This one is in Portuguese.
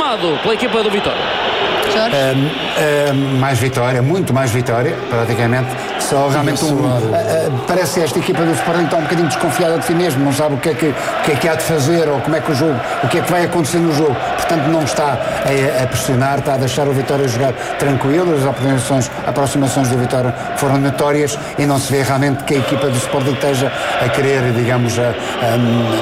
avançado pela equipa do Vitória. Mais vitória, muito mais vitória, praticamente. Só realmente parece que esta equipa do Sporting está um bocadinho desconfiada de si mesmo, não sabe o que é que há de fazer ou como é que o que é que vai acontecer no jogo. Portanto, não está a pressionar, está a deixar o Vitória jogar tranquilo. As aproximações do Vitória foram notórias e não se vê realmente que a equipa do Sporting esteja a querer, digamos,